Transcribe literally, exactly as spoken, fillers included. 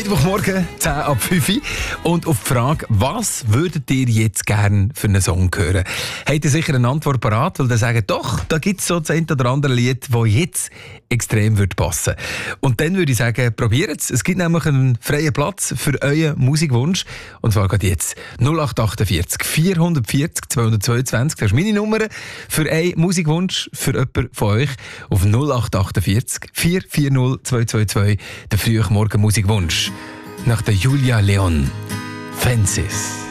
Mittwochmorgen, zehn ab fünf. Und auf die Frage, was würdet ihr jetzt gerne für einen Song hören? Habt ihr sicher eine Antwort parat? Weil ihr sagt, doch, da gibt es so das ein oder andere Lied, das jetzt extrem würde passen. Und dann würde ich sagen, probiert es. Es gibt nämlich einen freien Platz für euren Musikwunsch. Und zwar geht jetzt null acht achtundvierzig vierhundertvierzig zweihundertzweiundzwanzig. Das ist meine Nummer für einen Musikwunsch für jemanden von euch auf null acht achtundvierzig vier vier null zwei zwei zwei. Der frühe Morgen Musikwunsch nach der Julia Leon. Fences.